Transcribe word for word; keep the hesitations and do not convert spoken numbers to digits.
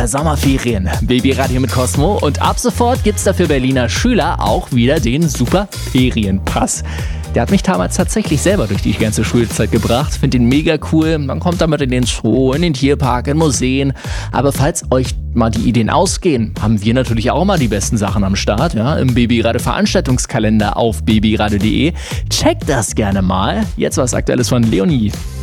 Sommerferien, Babyradio mit Cosmo und ab sofort gibt's dafür Berliner Schüler auch wieder den Super Ferienpass. Der hat mich damals tatsächlich selber durch die ganze Schulzeit gebracht. Finde ihn mega cool. Man kommt damit in den Zoo, in den Tierpark, in Museen. Aber falls euch mal die Ideen ausgehen, haben wir natürlich auch mal die besten Sachen am Start. Ja, im Babyradio Veranstaltungskalender auf babyradio punkt de. Checkt das gerne mal. Jetzt was Aktuelles von Leonie.